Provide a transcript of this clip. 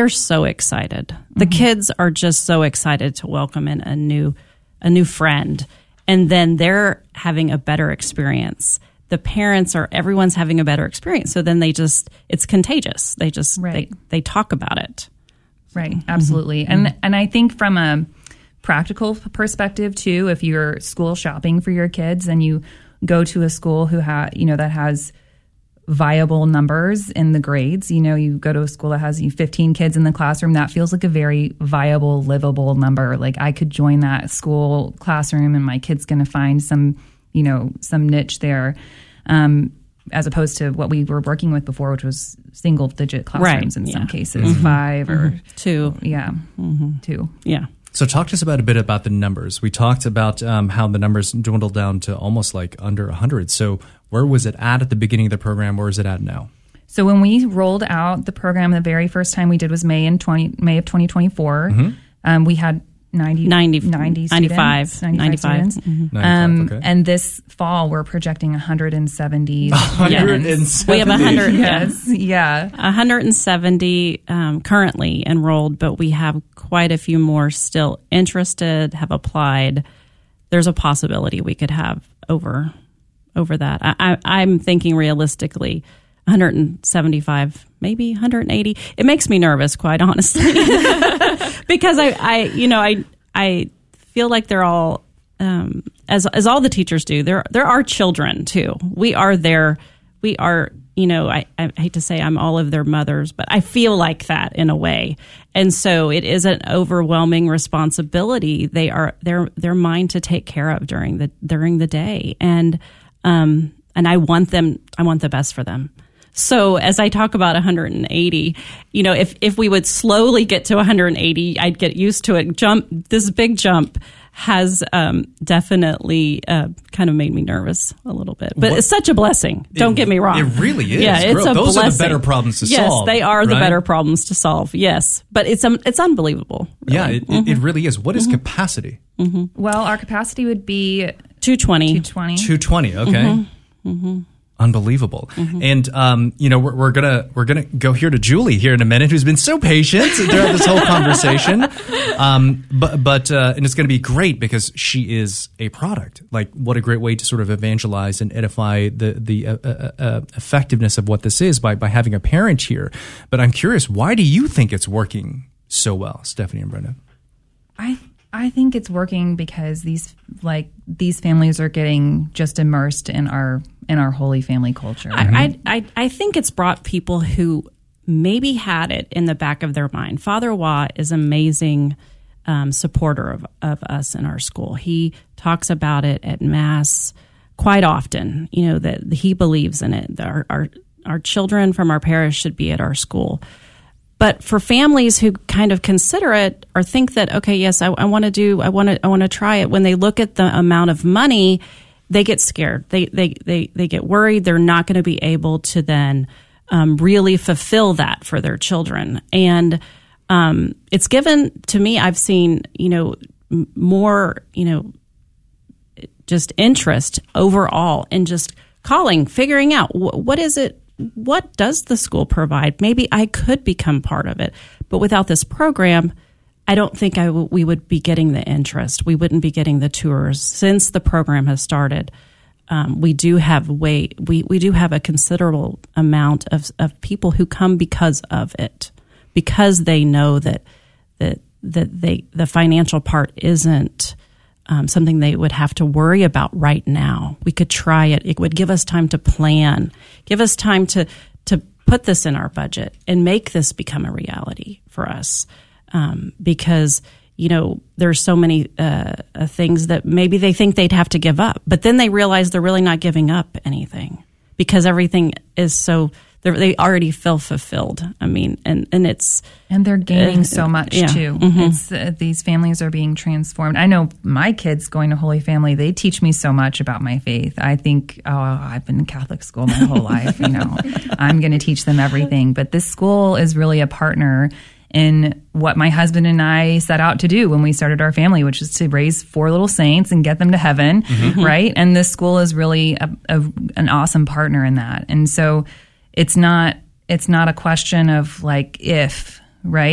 they're so excited. The kids are just so excited to welcome in a new friend, and then they're having a better experience. The parents everyone's having a better experience. So then it's contagious. They just, they talk about it. Right. Absolutely. And I think from a practical perspective too, if you're school shopping for your kids and you go to a school that has viable numbers in the grades, you go to a school that has 15 kids in the classroom, that feels like a very viable, livable number. Like I could join that school classroom and my kid's going to find some niche there, as opposed to what we were working with before, which was single digit classrooms in some cases, 5 or 2. Yeah. 2. Yeah. So talk to us a bit about the numbers. We talked about how the numbers dwindled down to almost like under 100. So where was it at the beginning of the program? Where is it at now? So when we rolled out the program, the very first time we did was May of 2024. We had 95 students. Okay. And this fall, we're projecting 170. 170. We have 100. Yes. Yeah. 170 currently enrolled, but we have quite a few more still interested, have applied. There's a possibility we could have over that. I'm thinking realistically 175, maybe 180. It makes me nervous, quite honestly, because I feel like they're all, as all the teachers do, they're our children too. We are, I hate to say I'm all of their mothers, but I feel like that in a way. And so it is an overwhelming responsibility. They're mine to take care of during the day. And I want the best for them. So as I talk about 180, if we would slowly get to 180, I'd get used to it. This big jump has definitely kind of made me nervous a little bit. But it's such a blessing. Don't get me wrong. It really is. Yeah, it's a Those blessing. are the better problems to solve. Yes, they are the better problems to solve. Yes, but it's unbelievable. Really. Yeah, it really is. What is capacity? Well, our capacity would be 220. 220. Okay. Unbelievable. And we're gonna go here to Julie here in a minute, who's been so patient throughout this whole conversation. But and it's gonna be great because she is a product. Like, what a great way to sort of evangelize and edify the effectiveness of what this is by having a parent here. But I'm curious, why do you think it's working so well, Stephanie and Brenda? I think it's working because these families are getting just immersed in our holy family culture. I think it's brought people who maybe had it in the back of their mind. Father Wah is an amazing supporter of us in our school. He talks about it at Mass quite often, that he believes in it. Our children from our parish should be at our school. But for families who kind of consider it or think that, okay, yes, I want to try it, when they look at the amount of money, they get scared. They get worried. They're not going to be able to then really fulfill that for their children. And it's given to me, I've seen, more, just interest overall in just calling, figuring out what is it. What does the school provide? Maybe I could become part of it. But without this program, I don't think we would be getting the interest. We wouldn't be getting the tours. Since the program has started, we do have a considerable amount of people who come because of it, because they know that the financial part isn't something they would have to worry about right now. We could try it. It would give us time to plan, give us time to put this in our budget and make this become a reality for us. Because, there's so many things that maybe they think they'd have to give up, but then they realize they're really not giving up anything because everything is so, they already feel fulfilled. I mean, and they're gaining so much too. It's these families are being transformed. I know my kids going to Holy Family, they teach me so much about my faith. I think, I've been in Catholic school my whole life, I'm going to teach them everything. But this school is really a partner in what my husband and I set out to do when we started our family, which is to raise 4 little saints and get them to heaven, right? And this school is really an awesome partner in that. And so it's not a question of like if, right?